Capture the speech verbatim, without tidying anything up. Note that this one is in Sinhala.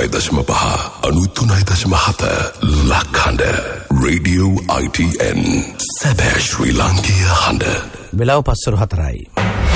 අනූතුනයි දශම පහ අනූතුනයි දශම හත ලක්හඬ රේඩියෝ I T N සැබෑ ශ්‍රී ලාංකීය හඬ. වෙලාව පස්වරු හතරයි.